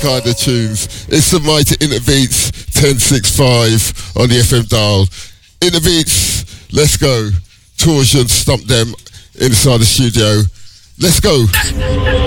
kind of tunes. It's the mighty Interbeats 1065 on the FM dial. Interbeats, let's go. Torsion, stump them inside the studio. Let's go.